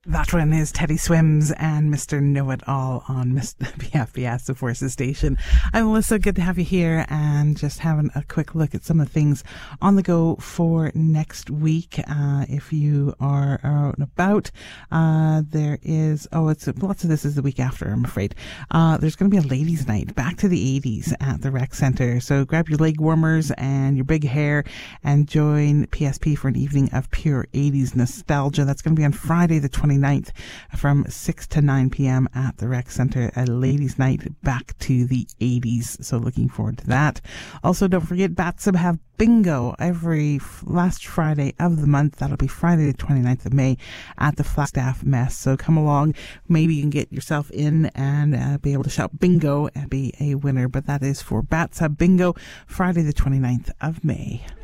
That one is Teddy Swims and Mr. Know-It-All on BFBS, the Forces Station. I'm Melissa, good to have you here, and just having a quick look at some of the things on the go for next week. If you are out and about, there is, lots of this is the week after, I'm afraid. There's going to be a ladies' night, back to the 80s at the rec centre. So grab your leg warmers and your big hair and join PSP for an evening of pure 80s nostalgia. That's going to be on Friday the 29th from 6 to 9 p.m. at the rec centre, a ladies' night back to the 80s. So looking forward to that. Also, don't forget, BATSB have bingo every last Friday of the month. That'll be Friday the 29th of May at the Flagstaff Mess. So come along. Maybe you can get yourself in and be able to shout bingo and be a winner. But that is for BATSB bingo, Friday the 29th of May.